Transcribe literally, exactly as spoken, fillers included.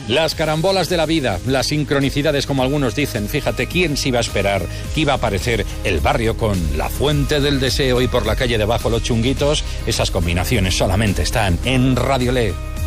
Las carambolas de la vida, las sincronicidades, como algunos dicen. Fíjate, ¿quién se iba a esperar que iba a aparecer el barrio con la Fuente del Deseo y por la calle debajo los Chunguitos? Esas combinaciones solamente están en Radio Le.